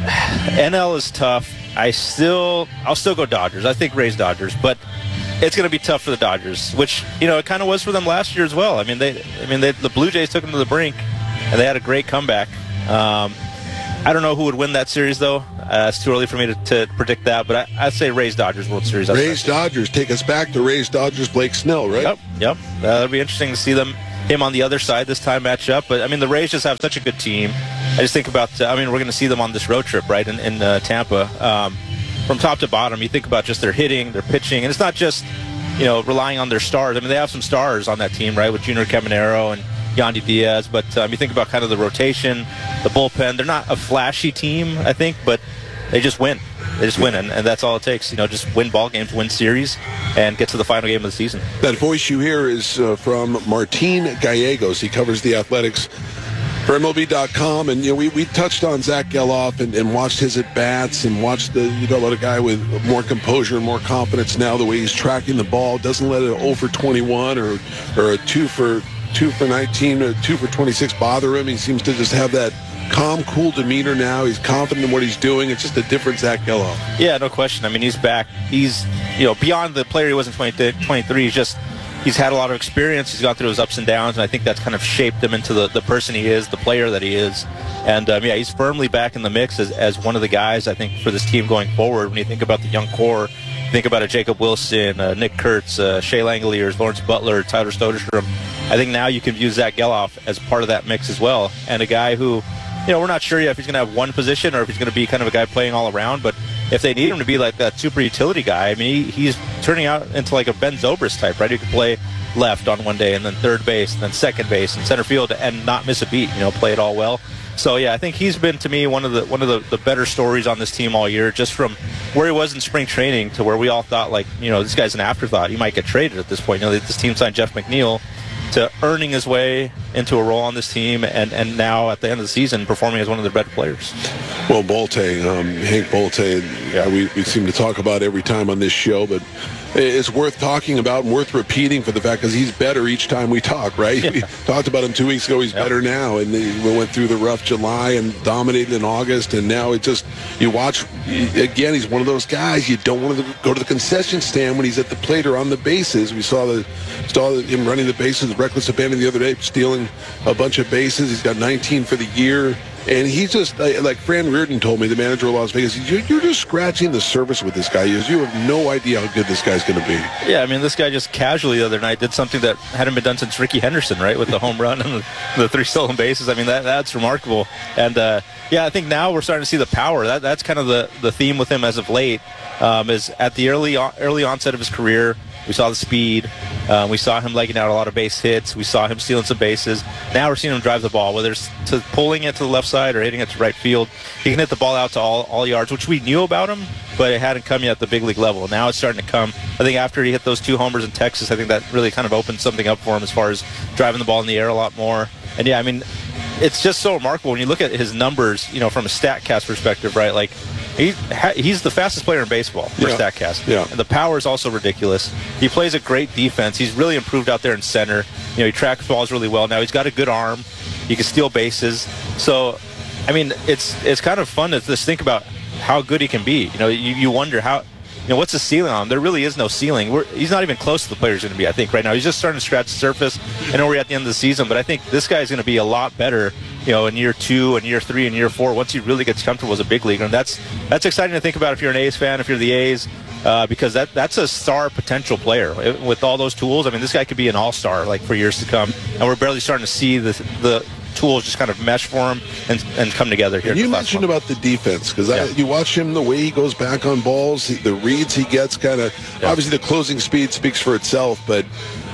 N L is tough. I still, I'll still go Dodgers. I think Rays Dodgers, but it's going to be tough for the Dodgers, which, you know, it kind of was for them last year as well. I mean, they, I mean, they, the Blue Jays took them to the brink, and they had a great comeback. Um, I don't know who would win that series, though. Uh, it's too early for me to, to predict that, but I, I'd say Rays Dodgers World Series. That's
Rays Dodgers, take us back to Rays Dodgers, Blake Snell, right?
Yep, yep. Uh, that'll be interesting to see them, him on the other side this time match up. But I mean, the Rays just have such a good team. I just think about, uh, I mean, we're going to see them on this road trip, right, in, in uh, Tampa. Um, from top to bottom, you think about just their hitting, their pitching, and it's not just, you know, relying on their stars. I mean, they have some stars on that team, right, with Junior Caminero and Yandy Diaz, but um, you think about kind of the rotation, the bullpen. They're not a flashy team, I think, but they just win. They just win, and, and that's all it takes. You know, just win ball games, win series, and get to the final game of the season.
That voice you hear is uh, from Martin Gallegos. He covers the Athletics for M L B dot com, and you know, we, we touched on Zach Geloff and, and watched his at-bats and watched the, you know, let a guy with more composure and more confidence now, the way he's tracking the ball, doesn't let an oh for twenty-one or, or a two for two for nineteen or two for twenty-six bother him. He seems to just have that calm, cool demeanor now. He's confident in what he's doing. It's just a different Zach Geloff.
Yeah, no question. I mean, he's back. He's, you know, beyond the player he was in twenty twenty-three. He's just, he's had a lot of experience. He's gone through his ups and downs, and I think that's kind of shaped him into the, the person he is, the player that he is. And, um, yeah, he's firmly back in the mix as, as one of the guys, I think, for this team going forward. When you think about the young core, think about a Jacob Wilson, uh, Nick Kurtz, uh, Shea Langeliers, Lawrence Butler, Tyler Soderstrom. I think now you can view Zach Geloff as part of that mix as well, and a guy who, you know, we're not sure yet if he's going to have one position or if he's going to be kind of a guy playing all around, but if they need him to be like that super utility guy, I mean, he, he's turning out into like a Ben Zobrist type, right? He could play left on one day and then third base and then second base and center field and not miss a beat, you know, play it all well. So, yeah, I think he's been, to me, one of the one of the, the better stories on this team all year, just from where he was in spring training to where we all thought, like, you know, this guy's an afterthought. He might get traded at this point. You know, this team signed Jeff McNeil, to earning his way into a role on this team, and, and now at the end of the season performing as one of their better players.
Well, Bolte, um, Hank Bolte, yeah, we, we seem to talk about every time on this show, but it's worth talking about and worth repeating for the fact because he's better each time we talk, right? Yeah. We talked about him two weeks ago. He's yep. better now, and we went through the rough July and dominated in August, and now it just, you watch, again, he's one of those guys you don't want to go to the concession stand when he's at the plate or on the bases. We saw the saw him running the bases, reckless abandon the other day, stealing a bunch of bases. He's got nineteen for the year. And he's just, like Fran Reardon told me, the manager of Las Vegas, you're just scratching the surface with this guy. You have no idea how good this guy's going to be.
Yeah, I mean, this guy just casually the other night did something that hadn't been done since Ricky Henderson, right, with the home run and the, the three stolen bases. I mean, that that's remarkable. And, uh, yeah, I think now we're starting to see the power. That That's kind of the, the theme with him as of late, um, is at the early early onset of his career, we saw the speed. Um, we saw him legging out a lot of base hits. We saw him stealing some bases. Now we're seeing him drive the ball, whether it's to pulling it to the left side or hitting it to right field. He can hit the ball out to all, all yards, which we knew about him, but it hadn't come yet at the big league level. Now it's starting to come. I think after he hit those two homers in Texas, I think that really kind of opened something up for him as far as driving the ball in the air a lot more. And, yeah, I mean, it's just so remarkable when you look at his numbers, you know, from a StatCast perspective, right? Like, he, he's the fastest player in baseball for
yeah.
StatCast.
Yeah.
And the power is also ridiculous. He plays a great defense. He's really improved out there in center. You know, he tracks balls really well now. He's got a good arm. He can steal bases. So, I mean, it's it's kind of fun to just think about how good he can be. You know, you, you wonder how, you know, what's the ceiling on him? There really is no ceiling. We're, he's not even close to the player he's going to be, I think, right now. He's just starting to scratch the surface. I know we're at the end of the season, but I think this guy is going to be a lot better, you know, in year two and year three and year four once he really gets comfortable as a big leaguer. And that's that's exciting to think about if you're an A's fan, if you're the A's, uh, because that that's a star potential player. With all those tools, I mean, this guy could be an all-star, like, for years to come. And we're barely starting to see the the tools just kind of mesh for him and, and come together here.
You mentioned about the defense, because yeah. you watch him, the way he goes back on balls, the reads he gets, kind of, yeah. obviously the closing speed speaks for itself, but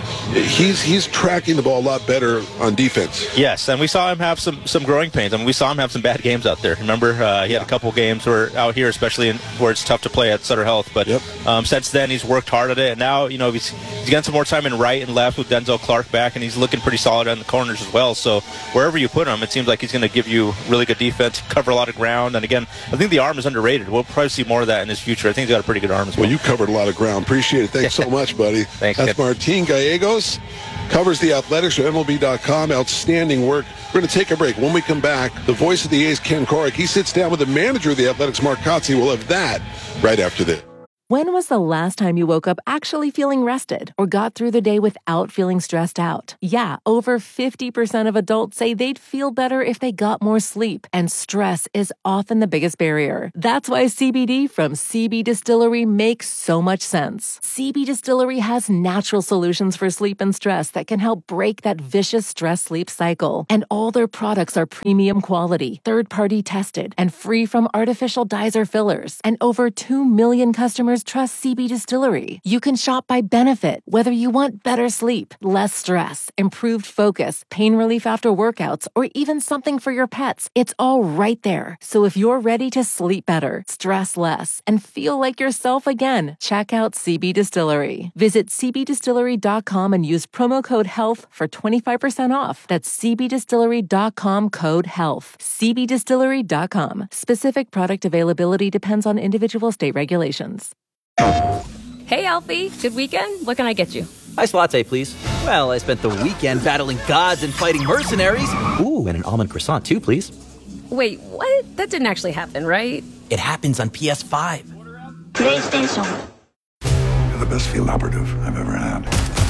he's he's tracking the ball a lot better on defense.
Yes, and we saw him have some, some growing pains. I mean, we saw him have some bad games out there. Remember, uh, he had a couple games where out here, especially in, where it's tough to play at Sutter Health. But
yep.
um, since then, he's worked hard at it, and now, you know, he's, he's gotten some more time in right and left with Denzel Clark back, and he's looking pretty solid on the corners as well. So wherever you put him, it seems like he's going to give you really good defense, cover a lot of ground. And again, I think the arm is underrated. We'll probably see more of that in his future. I think he's got a pretty good arm as well.
Well, you covered a lot of ground. Appreciate it. Thanks so much, buddy.
Thanks.
That's
kid.
Martin Gallegos. Gonzalez covers the Athletics for M L B dot com. Outstanding work. We're going to take a break. When we come back, the voice of the A's, Ken Korach, he sits down with the manager of the Athletics, Mark Kotze. We'll have that right after this.
When was the last time you woke up actually feeling rested or got through the day without feeling stressed out? Yeah, over fifty percent of adults say they'd feel better if they got more sleep, and stress is often the biggest barrier. That's why C B D from C B Distillery makes so much sense. C B Distillery has natural solutions for sleep and stress that can help break that vicious stress-sleep cycle. And all their products are premium quality, third-party tested, and free from artificial dyes or fillers. And over two million customers trust C B Distillery. You can shop by benefit, whether you want better sleep, less stress, improved focus, pain relief after workouts, or even something for your pets. It's all right there. So if you're ready to sleep better, stress less, and feel like yourself again, check out C B Distillery. Visit C B distillery dot com and use promo code HEALTH for twenty-five percent off. That's C B distillery dot com code HEALTH. C B distillery dot com. Specific product availability depends on individual state regulations.
Hey, Alfie. Good weekend? What can I get you?
Iced latte, please. Well, I spent the weekend battling gods and fighting mercenaries. Ooh, and an almond croissant, too, please.
Wait, what? That didn't actually happen, right?
It happens on P S five.
PlayStation.
You're the best field operative I've ever had.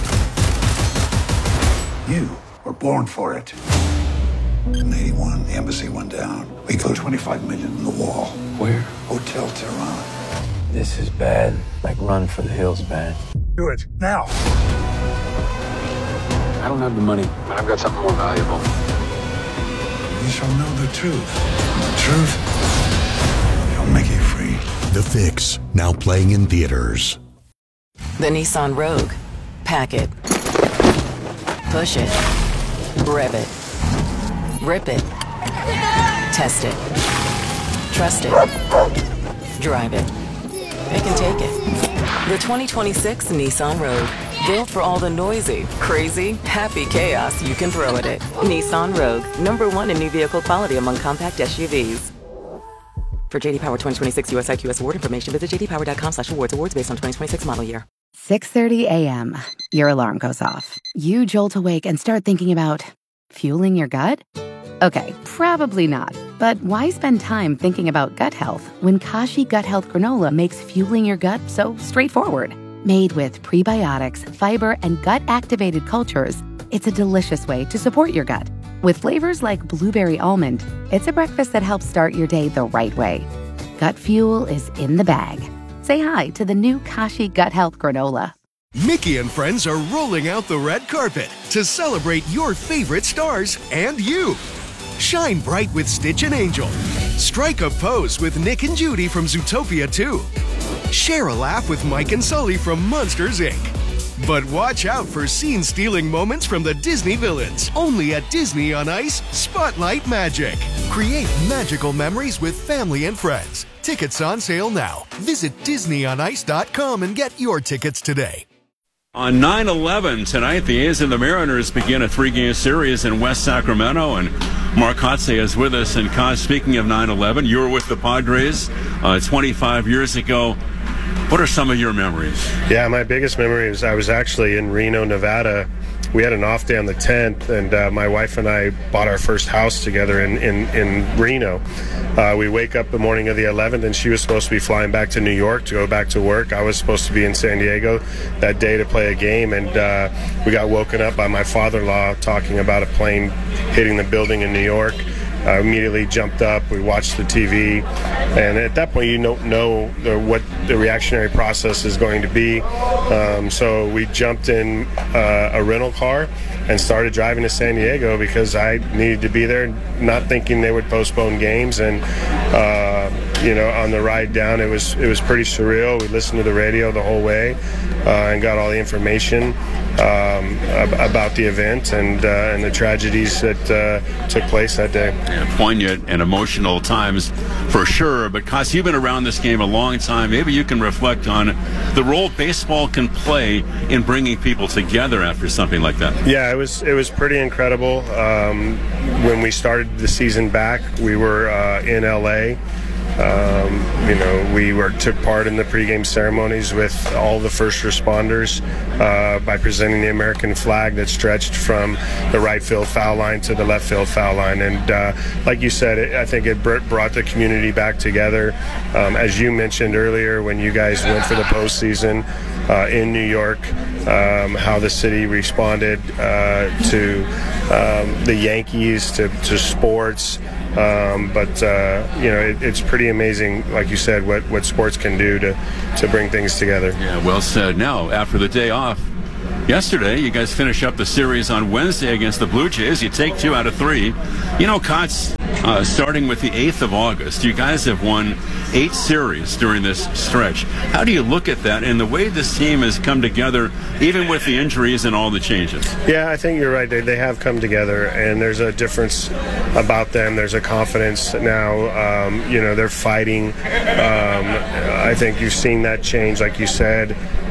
You were born for it. In eighty-one, the embassy went down. We flew twenty-five million in the wall.
Where?
Hotel Tehran.
This is bad. Like run for the hills bad.
Do it, now.
I don't have the money, but I've got something more valuable.
You shall know the truth. And the truth shall make you free.
The Fix, now playing in theaters.
The Nissan Rogue. Pack it. Push it. Rev it. Rip it. Test it. Trust it. Drive it. They can take it. The twenty twenty-six Nissan Rogue. Built for all the noisy, crazy, happy chaos you can throw at it. Nissan Rogue. Number one in new vehicle quality among compact S U Vs. For J D Power twenty twenty-six U S I Q S award information, visit j d power dot com slash awards. Awards based on twenty twenty-six model year.
six thirty a.m. Your alarm goes off. You jolt awake and start thinking about fueling your gut? Okay, probably not. But why spend time thinking about gut health when Kashi Gut Health Granola makes fueling your gut so straightforward? Made with prebiotics, fiber, and gut-activated cultures, it's a delicious way to support your gut. With flavors like blueberry almond, it's a breakfast that helps start your day the right way. Gut fuel is in the bag. Say hi to the new Kashi Gut Health Granola.
Mickey and friends are rolling out the red carpet to celebrate your favorite stars and you. Shine bright with Stitch and Angel. Strike a pose with Nick and Judy from Zootopia two. Share a laugh with Mike and Sully from Monsters, Incorporated. But watch out for scene-stealing moments from the Disney villains. Only at Disney on Ice, Spotlight Magic. Create magical memories with family and friends. Tickets on sale now. Visit disney on ice dot com and get your tickets today.
On nine eleven tonight, the A's and the Mariners begin a three-game series in West Sacramento, and Mark Kotze is with us. And Kotze, speaking of nine eleven, you were with the Padres uh, twenty-five years ago. What are some of your memories?
Yeah, my biggest memory is I was actually in Reno, Nevada. We had an off day on the tenth, and uh, my wife and I bought our first house together in, in, in Reno. Uh, we wake up the morning of the eleventh, and she was supposed to be flying back to New York to go back to work. I was supposed to be in San Diego that day to play a game, and uh, we got woken up by my father-in-law talking about a plane hitting the building in New York. I immediately jumped up. We watched the T V, and at that point, you don't know the, what the reactionary process is going to be. Um, so we jumped in uh, a rental car and started driving to San Diego because I needed to be there, not thinking they would postpone games. And uh, you know, on the ride down, it was it was pretty surreal. We listened to the radio the whole way uh, and got all the information um, ab- about the event and uh, and the tragedies that uh, took place that day.
Yeah, poignant and emotional times for sure. But Kotze, you've been around this game a long time. Maybe you can reflect on the role baseball can play in bringing people together after something like that.
Yeah, it was it was pretty incredible. Um, when we started the season back, we were uh, in L A Um, you know, we were took part in the pregame ceremonies with all the first responders uh, by presenting the American flag that stretched from the right field foul line to the left field foul line. And uh, like you said, it, I think it br- brought the community back together. Um, as you mentioned earlier, when you guys went for the postseason uh, in New York, um, how the city responded uh, to um, the Yankees, to, to sports. Um, but, uh, you know, it, it's pretty amazing, like you said, what, what sports can do to, to bring things together.
Yeah, well said. Now, after the day off yesterday, you guys finish up the series on Wednesday against the Blue Jays. You take two out of three. You know, Kotz, uh, starting with the eighth of August, you guys have won eight series during this stretch. How do you look at that and the way this team has come together, even with the injuries and all the changes?
Yeah, I think you're right. They, they have come together, and there's a difference about them. There's a confidence now. Um, you know, they're fighting. Um, I think you've seen that change, like you said.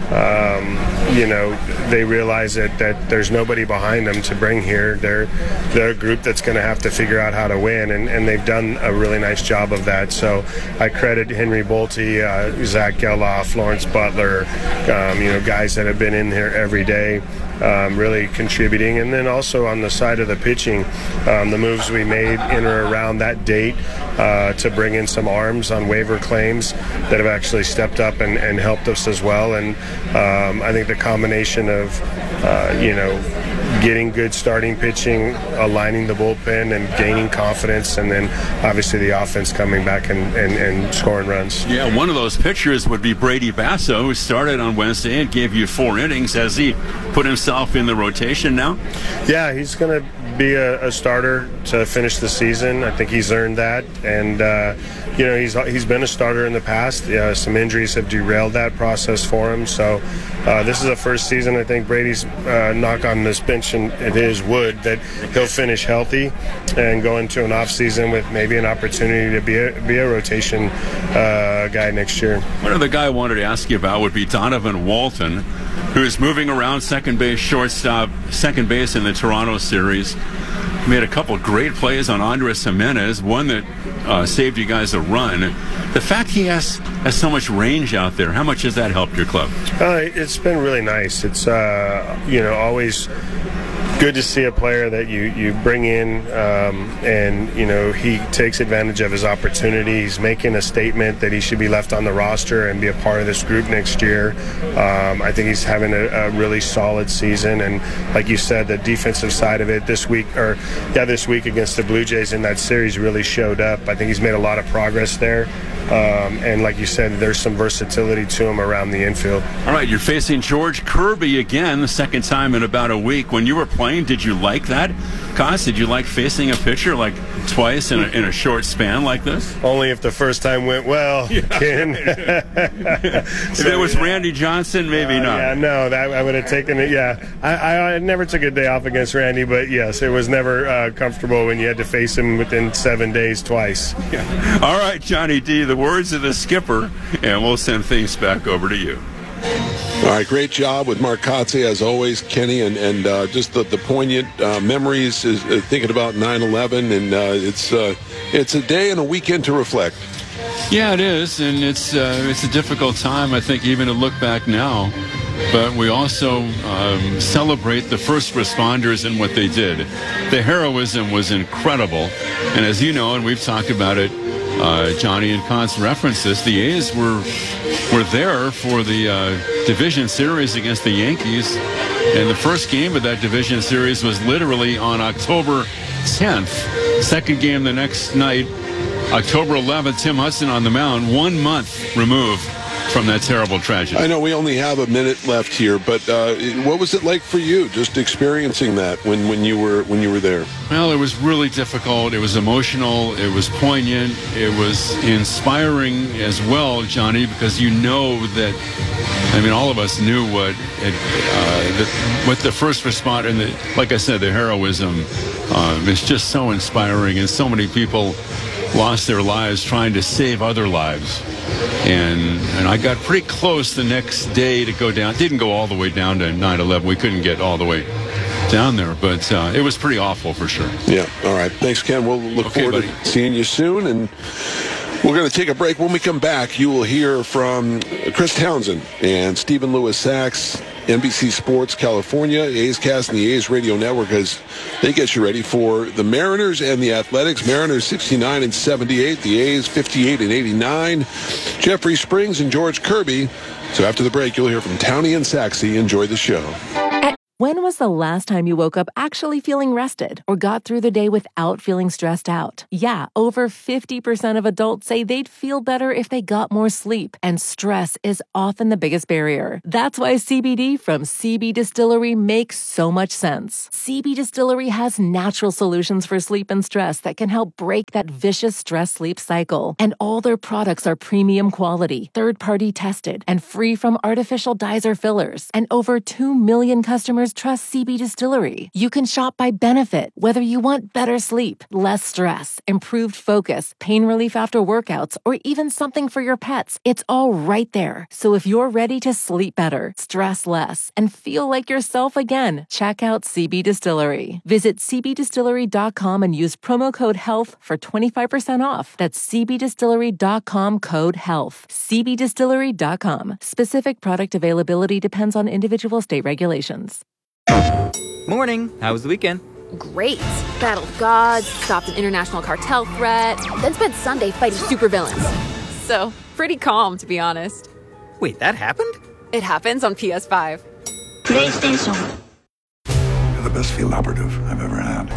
Um, you know, they realize that, that there's nobody behind them to bring here. They're they're a group that's going to have to figure out how to win, and, and they've done a really nice job of that. So I credit Henry Bolte, uh, Zach Geloff, Lawrence Butler, um, you know, guys that have been in here every day. Um, really contributing. And then also on the side of the pitching, um, the moves we made in or around that date uh, to bring in some arms on waiver claims that have actually stepped up and, and helped us as well. And um, I think the combination of, uh, you know, getting good starting pitching, aligning the bullpen and gaining confidence, and then obviously the offense coming back and, and, and scoring runs.
Yeah, one of those pitchers would be Brady Basso, who started on Wednesday and gave you four innings. Has he put himself in the rotation now?
Yeah, he's going to be a, a starter to finish the season. I think he's earned that, and uh, you know, he's he's been a starter in the past. Uh, some injuries have derailed that process for him, so uh, this is the first season I think Brady's uh, knock on this bench and it is wood that he'll finish healthy and go into an off season with maybe an opportunity to be a, be a rotation uh, guy next year.
One other guy I wanted to ask you about would be Donovan Walton, who's moving around second base, shortstop, second base in the Toronto series. He made a couple of great plays on Andres Jimenez, one that uh, saved you guys a run. The fact he has, has so much range out there, how much has that helped your club?
Uh, it's been really nice. It's, uh, you know, always good to see a player that you, you bring in um, and, you know, he takes advantage of his opportunity. He's making a statement that he should be left on the roster and be a part of this group next year. Um, I think he's having a, a really solid season. And like you said, the defensive side of it this week, or yeah, this week against the Blue Jays in that series really showed up. I think he's made a lot of progress there. Um, and like you said, there's some versatility to him around the infield.
All right, you're facing George Kirby again, the second time in about a week. When you were playing, did you like that? Kotz, did you like facing a pitcher like twice in a, in a short span like this?
Only if the first time went well,
yeah.
Ken.
If so, it was Randy Johnson, maybe
uh,
not.
Yeah, no, that I would have taken it. Yeah, I, I, I never took a day off against Randy, but yes, it was never uh, comfortable when you had to face him within seven days twice.
Yeah. All right, Johnny D, the words of the skipper, and we'll send things back over to you.
All right, great job with Mark Kotsay, as always, Kenny, and, and uh, just the, the poignant uh, memories, is, uh, thinking about nine eleven, and uh, it's uh, it's a day and a weekend to reflect.
Yeah, it is, and it's uh, it's a difficult time, I think, even to look back now. But we also um, celebrate the first responders and what they did. The heroism was incredible, and as you know, and we've talked about it, Uh, Johnny and Kotz referenced this. The A's were were there for the uh, division series against the Yankees, and the first game of that division series was literally on October tenth. Second game the next night, October eleventh. Tim Hudson on the mound, one month removed from that terrible tragedy.
I know we only have a minute left here, but uh, what was it like for you, just experiencing that when, when you were when you were there?
Well, it was really difficult. It was emotional. It was poignant. It was inspiring as well, Johnny, because you know that, I mean, all of us knew what it, uh, the, what the first responder, and the, like I said, the heroism um, is just so inspiring, and so many people lost their lives trying to save other lives. And and I got pretty close the next day to go down. Didn't go all the way down to nine eleven. We couldn't get all the way down there, but uh, it was pretty awful for sure.
Yeah. All right. Thanks, Ken. We'll look
okay,
forward
buddy.
to seeing you soon. And We're going to take a break. When we come back, you will hear from Chris Townsend and Stephen Lewis Sachs, N B C Sports California, A's Cast, and the A's Radio Network, as they get you ready for the Mariners and the Athletics. Mariners sixty-nine and seventy-eight, the A's fifty-eight and eighty-nine. Jeffrey Springs and George Kirby. So after the break, you'll hear from Townie and Saxy. Enjoy the show.
When was the last time you woke up actually feeling rested or got through the day without feeling stressed out? Yeah, over fifty percent of adults say they'd feel better if they got more sleep, and stress is often the biggest barrier. That's why C B D from C B Distillery makes so much sense. C B Distillery has natural solutions for sleep and stress that can help break that vicious stress-sleep cycle. And all their products are premium quality, third-party tested, and free from artificial dyes or fillers. And over two million customers trust C B Distillery. You can shop by benefit, whether you want better sleep, less stress, improved focus, pain relief after workouts, or even something for your pets. It's all right there. So if you're ready to sleep better, stress less, and feel like yourself again, check out C B Distillery. Visit c b distillery dot com and use promo code HEALTH for twenty-five percent off. That's c b distillery dot com code HEALTH. c b distillery dot com. Specific product availability depends on individual state regulations.
Morning. How was the weekend?
Great. Battled gods, stopped an international cartel threat, then spent Sunday fighting supervillains. So, pretty calm, to be honest.
Wait, that happened?
It happens on P S five.
PlayStation.
You're the best field operative I've ever had.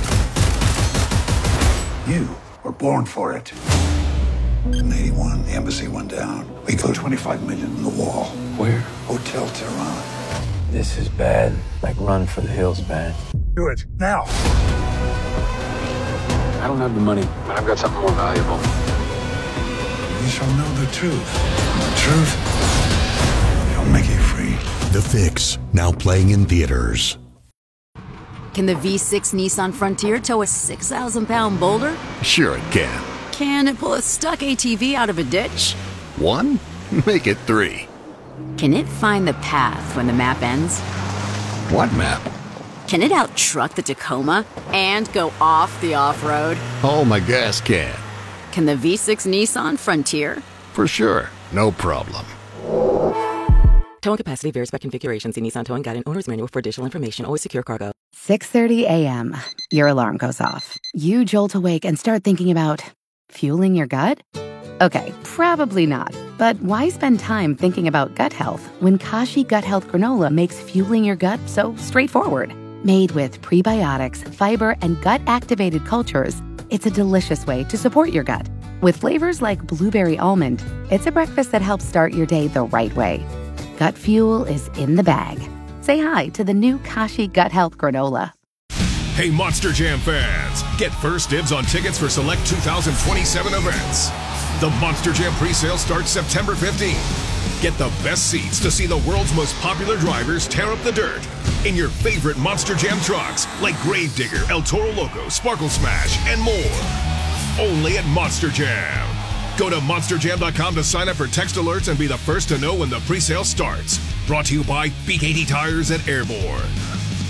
You were born for it. In eighty-one, the embassy went down. We flew twenty-five million in the wall.
Where?
Hotel Tehran.
This is bad. Like Run for the Hills bad.
Do it, now.
I don't have the money, but I've got something more valuable.
You shall know the truth. And the truth shall make you free.
The Fix, now playing in theaters.
Can the V six Nissan Frontier tow a six thousand pound boulder?
Sure it can.
Can it pull a stuck A T V out of a ditch?
One? Make it three.
Can it find the path when the map ends?
What map?
Can it out-truck the Tacoma and go off the off-road?
Oh, my gas can.
Can the V six Nissan Frontier?
For sure. No problem.
Towing capacity varies by configuration. See Nissan Towing Guide and Owner's Manual for additional information. Always secure cargo.
six thirty a.m. Your alarm goes off. You jolt awake and start thinking about fueling your gut? Okay, probably not. But why spend time thinking about gut health when Kashi Gut Health Granola makes fueling your gut so straightforward? Made with prebiotics, fiber, and gut-activated cultures, it's a delicious way to support your gut. With flavors like blueberry almond, it's a breakfast that helps start your day the right way. Gut fuel is in the bag. Say hi to the new Kashi Gut Health Granola.
Hey, Monster Jam fans! Get first dibs on tickets for select two thousand twenty-seven events. The Monster Jam presale starts September fifteenth. Get the best seats to see the world's most popular drivers tear up the dirt in your favorite Monster Jam trucks like Gravedigger, El Toro Loco, Sparkle Smash, and more. Only at Monster Jam. Go to monster jam dot com to sign up for text alerts and be the first to know when the presale starts. Brought to you by B K T Tires at Airborne.